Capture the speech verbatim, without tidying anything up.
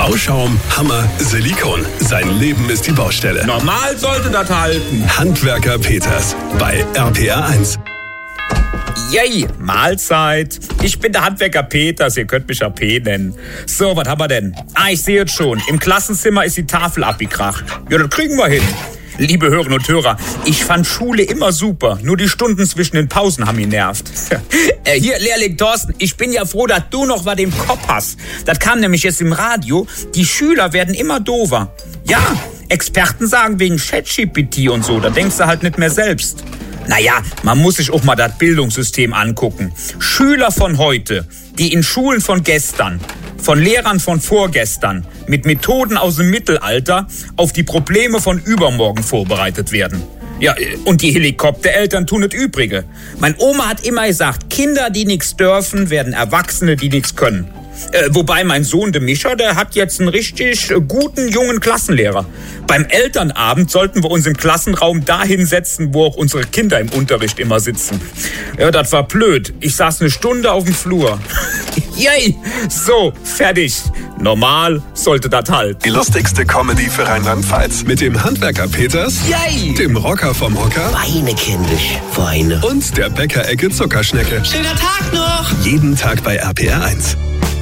Bauschaum, Hammer, Silikon. Sein Leben ist die Baustelle. Normal sollte das halten. Handwerker Peters bei R P R eins. Yay, Mahlzeit. Ich bin der Handwerker Peters, ihr könnt mich A P nennen. So, was haben wir denn? Ah, ich sehe es schon. Im Klassenzimmer ist die Tafel abgekracht. Ja, das kriegen wir hin. Liebe Hörerinnen und Hörer, ich fand Schule immer super. Nur die Stunden zwischen den Pausen haben mich nervt. äh, hier, Lehrling Thorsten, ich bin ja froh, dass du noch was im Kopf hast. Das kam nämlich jetzt im Radio. Die Schüler werden immer doofer. Ja, Experten sagen wegen ChatGPT und so. Da denkst du halt nicht mehr selbst. Naja, man muss sich auch mal das Bildungssystem angucken. Schüler von heute, die in Schulen von gestern, von Lehrern von vorgestern, mit Methoden aus dem Mittelalter auf die Probleme von übermorgen vorbereitet werden. Ja, und die Helikoptereltern tun das Übrige. Meine Oma hat immer gesagt, Kinder, die nichts dürfen, werden Erwachsene, die nichts können. Äh, wobei mein Sohn, der Mischa, der hat jetzt einen richtig äh, guten, jungen Klassenlehrer. Beim Elternabend sollten wir uns im Klassenraum dahin setzen, wo auch unsere Kinder im Unterricht immer sitzen. Ja, das war blöd. Ich saß eine Stunde auf dem Flur. Yay! So, fertig. Normal sollte das halt. Die lustigste Comedy für Rheinland-Pfalz. Mit dem Handwerker Peters, Yay! Dem Rocker vom Hocker Weine, kindisch, Weine. und der Bäckerecke Zuckerschnecke. Schöner Tag noch! Jeden Tag bei R P R eins.